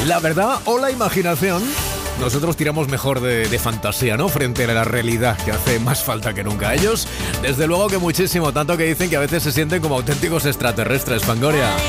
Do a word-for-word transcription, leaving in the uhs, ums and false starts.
La verdad o la imaginación. Nosotros tiramos mejor de, de fantasía, ¿no? Frente a la realidad, que hace más falta que nunca. Ellos, desde luego que muchísimo, tanto que dicen que a veces se sienten como auténticos extraterrestres, Fangoria.